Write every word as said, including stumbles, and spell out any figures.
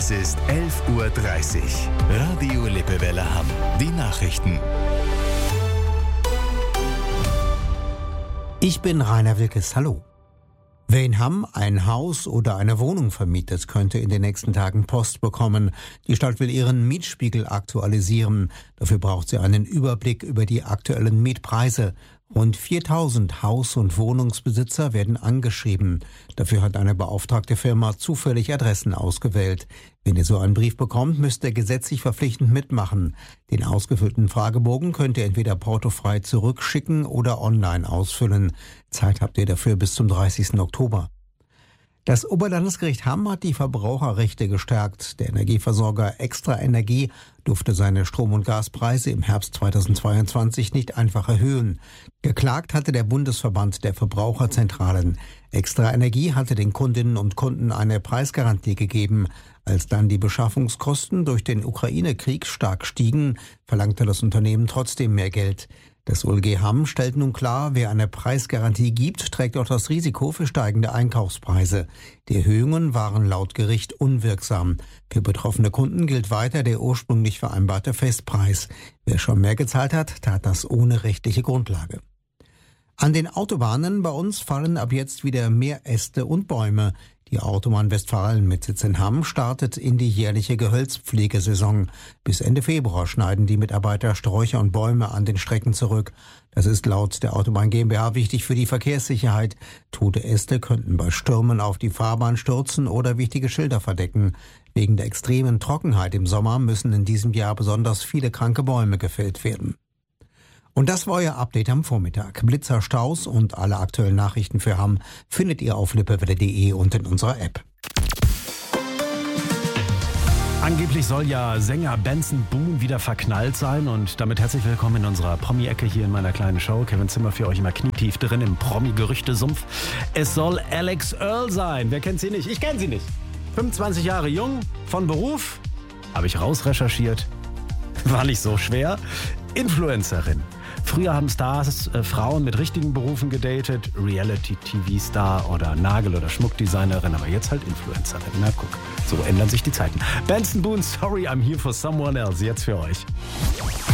Es ist elf Uhr dreißig. Radio Lippewelle Hamm. Die Nachrichten. Ich bin Rainer Wilkes. Hallo. Wer in Hamm ein Haus oder eine Wohnung vermietet, könnte in den nächsten Tagen Post bekommen. Die Stadt will ihren Mietspiegel aktualisieren. Dafür braucht sie einen Überblick über die aktuellen Mietpreise. Rund viertausend Haus- und Wohnungsbesitzer werden angeschrieben. Dafür hat eine beauftragte Firma zufällig Adressen ausgewählt. Wenn ihr so einen Brief bekommt, müsst ihr gesetzlich verpflichtend mitmachen. Den ausgefüllten Fragebogen könnt ihr entweder portofrei zurückschicken oder online ausfüllen. Zeit habt ihr dafür bis zum dreißigsten Oktober. Das Oberlandesgericht Hamm hat die Verbraucherrechte gestärkt. Der Energieversorger Extra Energie durfte seine Strom- und Gaspreise im Herbst zweitausendzweiundzwanzig nicht einfach erhöhen. Geklagt hatte der Bundesverband der Verbraucherzentralen. Extra Energie hatte den Kundinnen und Kunden eine Preisgarantie gegeben. Als dann die Beschaffungskosten durch den Ukraine-Krieg stark stiegen, verlangte das Unternehmen trotzdem mehr Geld. Das O L G Hamm stellt nun klar, wer eine Preisgarantie gibt, trägt auch das Risiko für steigende Einkaufspreise. Die Erhöhungen waren laut Gericht unwirksam. Für betroffene Kunden gilt weiter der ursprünglich vereinbarte Festpreis. Wer schon mehr gezahlt hat, tat das ohne rechtliche Grundlage. An den Autobahnen bei uns fallen ab jetzt wieder mehr Äste und Bäume. Die Autobahn Westfalen mit Sitz in Hamm startet in die jährliche Gehölzpflegesaison. Bis Ende Februar schneiden die Mitarbeiter Sträucher und Bäume an den Strecken zurück. Das ist laut der Autobahn GmbH wichtig für die Verkehrssicherheit. Tote Äste könnten bei Stürmen auf die Fahrbahn stürzen oder wichtige Schilder verdecken. Wegen der extremen Trockenheit im Sommer müssen in diesem Jahr besonders viele kranke Bäume gefällt werden. Und das war euer Update am Vormittag. Blitzer, Staus und alle aktuellen Nachrichten für Hamm findet ihr auf lippewelle punkt de und in unserer App. Angeblich soll ja Sänger Benson Boone wieder verknallt sein und damit herzlich willkommen in unserer Promi-Ecke hier in meiner kleinen Show. Kevin Zimmer für euch immer knietief drin im Promi-Gerüchte-Sumpf. Es soll Alex Earl sein. Wer kennt sie nicht? Ich kenne sie nicht. fünfundzwanzig Jahre jung, von Beruf, habe ich rausrecherchiert. War nicht so schwer. Influencerin. Früher haben Stars äh, Frauen mit richtigen Berufen gedatet, Reality-T V-Star oder Nagel- oder Schmuckdesignerin, aber jetzt halt Influencerin. Na guck, so ändern sich die Zeiten. Benson Boone, Sorry I'm Here for Someone Else, jetzt für euch.